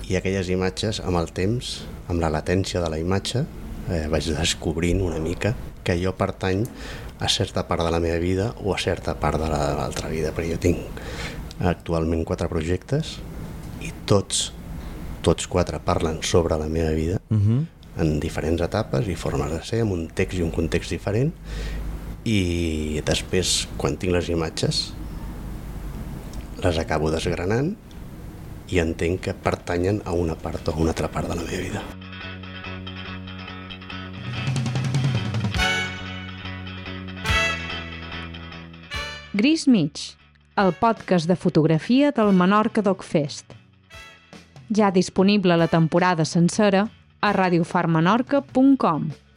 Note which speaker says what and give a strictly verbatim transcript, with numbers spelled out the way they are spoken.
Speaker 1: I aquelles imatges, amb el temps, amb la latència de la imatge, eh, vaig descobrint una mica que jo pertany a certa part de la meva vida o a certa part de l'altra vida, perquè jo tinc actualment quatre projectes i tots, tots quatre parlen sobre la meva vida uh-huh. en diferents etapes i formes de ser, amb un text i un context diferent, i després, quan tinc les imatges, les acabo desgranant i entenc que pertanyen a una part o a una altra part de la meva vida.
Speaker 2: Gris Mig, el podcast de fotografia del Menorca Doc Fest. Ja disponible la temporada sencera a radiofar menorca punt com.